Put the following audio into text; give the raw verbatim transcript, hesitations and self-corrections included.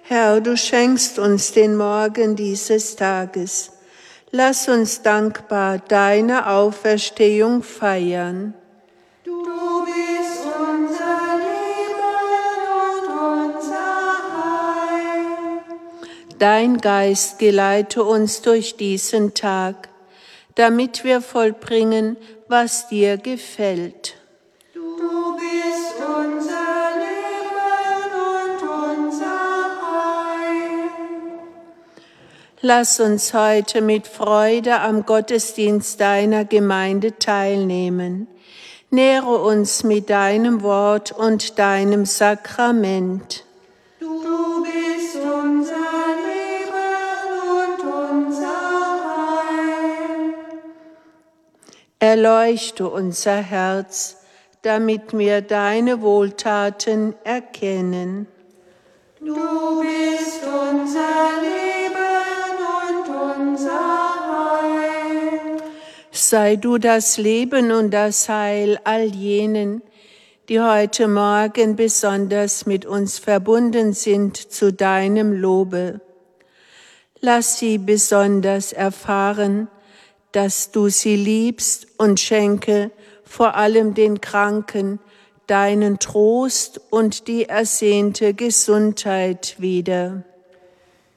Herr, du schenkst uns den Morgen dieses Tages. Lass uns dankbar deine Auferstehung feiern. Du bist unser Leben und unser Heil. Dein Geist geleite uns durch diesen Tag, damit wir vollbringen, was dir gefällt. Du bist unser Leben und unser Heil. Lass uns heute mit Freude am Gottesdienst deiner Gemeinde teilnehmen. Nähre uns mit deinem Wort und deinem Sakrament. Du bist unser Leben und unser Heil. Erleuchte unser Herz, damit wir deine Wohltaten erkennen. Du bist unser Leben und unser Heil. Sei du das Leben und das Heil all jenen, die heute Morgen besonders mit uns verbunden sind zu deinem Lobe. Lass sie besonders erfahren, dass du sie liebst, und schenke vor allem den Kranken deinen Trost und die ersehnte Gesundheit wieder.